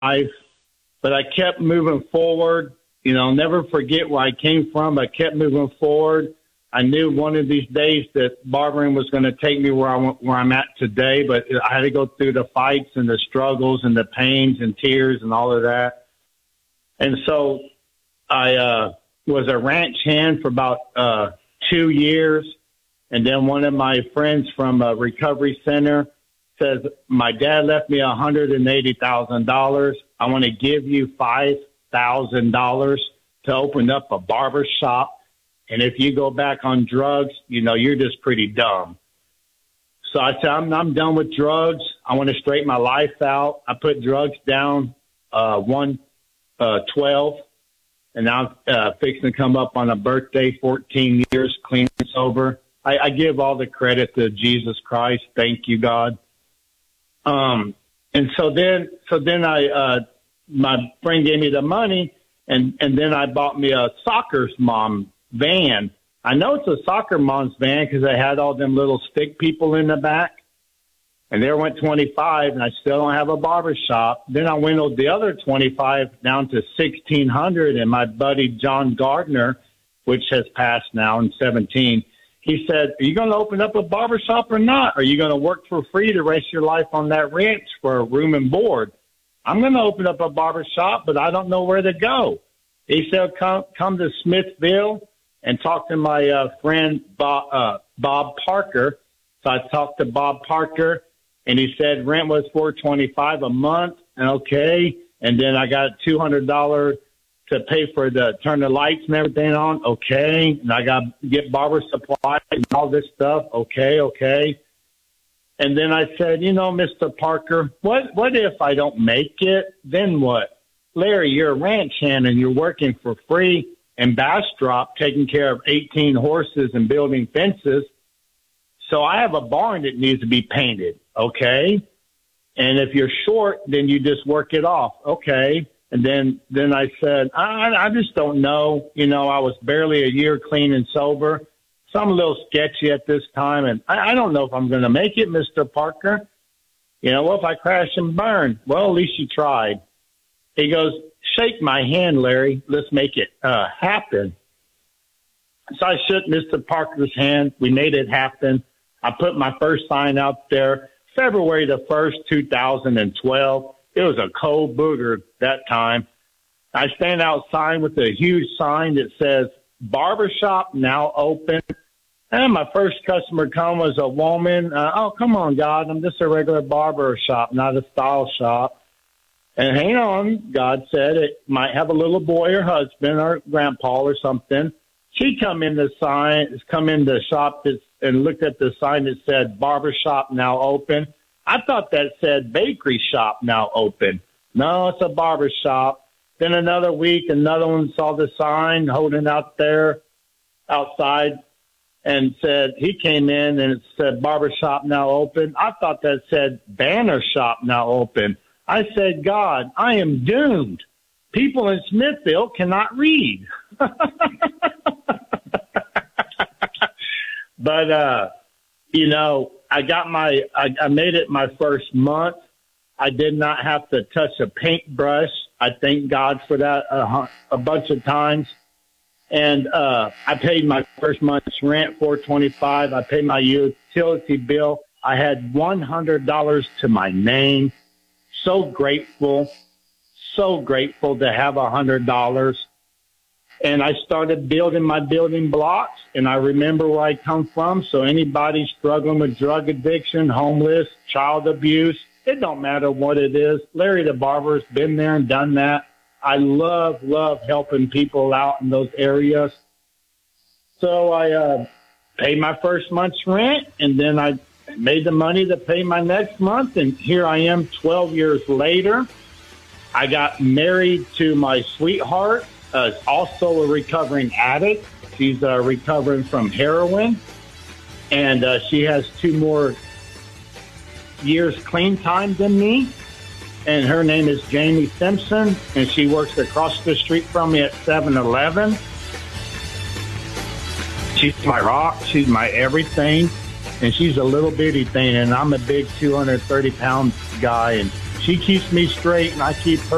life, but I kept moving forward. Never forget where I came from. I kept moving forward. I knew one of these days that barbering was going to take me where I'm at today, but I had to go through the fights and the struggles and the pains and tears and all of that. And so I was a ranch hand for about 2 years. And then one of my friends from a recovery center says, my dad left me $180,000. I want to give you $5,000 to open up a barber shop. And if you go back on drugs, you're just pretty dumb. So I said, I'm done with drugs. I want to straighten my life out. I put drugs down 12, and now fixing to come up on a birthday, 14 years clean and sober. I give all the credit to Jesus Christ. Thank you, God. And so then my friend gave me the money, and then I bought me a soccer mom van. I know it's a soccer mom's van because I had all them little stick people in the back, and there went 25, and I still don't have a barber shop. Then I went the other 25 down to 1,600, and my buddy John Gardner, which has passed now in 17, he said, are you going to open up a barber shop or not? Are you going to work for free the rest of your life on that ranch for room and board? I'm going to open up a barber shop, but I don't know where to go. He said, come to Smithville and talk to my friend Bob Parker. So I talked to Bob Parker, and he said rent was $425 a month. And okay. And then I got $200 to pay for turn the lights and everything on. Okay. And I got to get barber supplies and all this stuff. Okay. And then I said, Mr. Parker, what if I don't make it? Then what? Larry, you're a ranch hand and you're working for free in Bastrop, taking care of 18 horses and building fences. So I have a barn that needs to be painted. Okay. And if you're short, then you just work it off. Okay. And then I said, I just don't know. I was barely a year clean and sober. So I'm a little sketchy at this time. And I don't know if I'm going to make it, Mr. Parker. What if I crash and burn? Well, at least you tried. He goes, shake my hand, Larry. Let's make it happen. So I shook Mr. Parker's hand. We made it happen. I put my first sign out there February the 1st, 2012. It was a cold booger that time. I stand outside with a huge sign that says, barbershop now open. And my first customer come was a woman. Oh, come on, God. I'm just a regular barber shop, not a style shop. And hang on, God said it might have a little boy or husband or grandpa or something. She come in the shop and looked at the sign that said barbershop now open. I thought that said bakery shop now open. No, it's a barber shop. Then another week, another one saw the sign holding out there outside and said he came in and it said barber shop now open. I thought that said banner shop now open. I said, God, I am doomed. People in Smithville cannot read. But, I made it my first month. I did not have to touch a paintbrush. I thank God for that a bunch of times. And I paid my first month's rent, $425. I paid my utility bill. I had $100 to my name. So grateful to have $100. And I started building my building blocks, and I remember where I come from. So anybody struggling with drug addiction, homeless, child abuse, it don't matter what it is. Larry the Barber has been there and done that. I love helping people out in those areas. So I paid my first month's rent, and then I made the money to pay my next month, and here I am 12 years later. I got married to my sweetheart, also a recovering addict. She's recovering from heroin, and she has 2 more years clean time than me. And her name is Jamie Simpson, and she works across the street from me at 7-Eleven. She's my rock. She's my everything. And she's a little bitty thing, and I'm a big 230-pound guy, and she keeps me straight, and I keep her